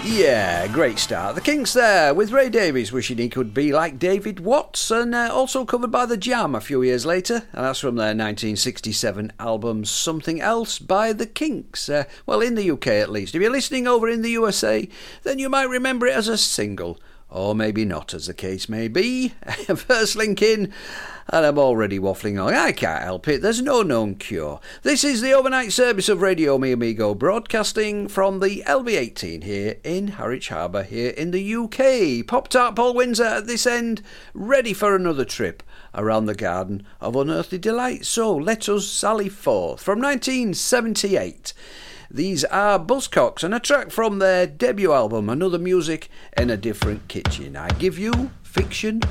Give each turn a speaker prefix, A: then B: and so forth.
A: Yeah, great start. The Kinks there, with Ray Davies wishing he could be like David Watts, and also covered by The Jam a few years later, and that's from their 1967 album Something Else by The Kinks. Well, in the UK at least. If you're listening over in the USA, then you might remember it as a single, or maybe not, as the case may be. First link in, and I'm already waffling on. I can't help it, there's no known cure. This is the overnight service of Radio Mi Amigo, broadcasting from the LB18 here in Harwich Harbour, here in the UK. Pop-Tart Paul Windsor at this end, ready for another trip around the garden of unearthly delight. So let us sally forth. From 1978, these are Buzzcocks, and a track from their debut album, Another Music in a Different Kitchen. I give you Fiction